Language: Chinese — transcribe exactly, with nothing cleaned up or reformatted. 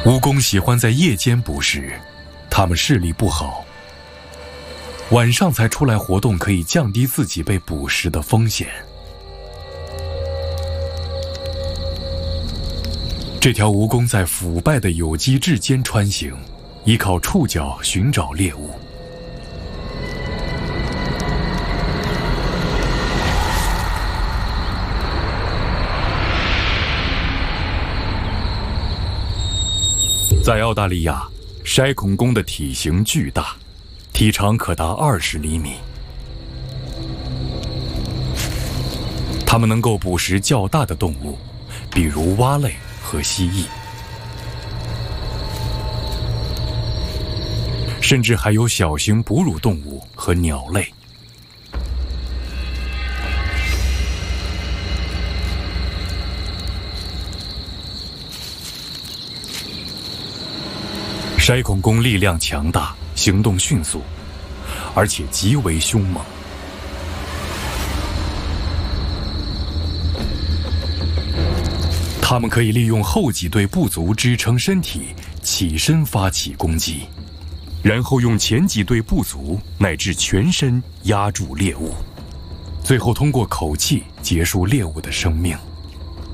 蜈蚣喜欢在夜间捕食，它们视力不好，晚上才出来活动，可以降低自己被捕食的风险。这条蜈蚣在腐败的有机质间穿行，依靠触角寻找猎物。在澳大利亚，筛孔蚣的体型巨大，体长可达二十厘米。它们能够捕食较大的动物，比如蛙类和蜥蜴，甚至还有小型哺乳动物和鸟类。筛孔蚣力量强大，行动迅速，而且极为凶猛。它们可以利用后脊椎部足支撑身体，起身发起攻击，然后用前脊椎部足乃至全身压住猎物，最后通过口气结束猎物的生命。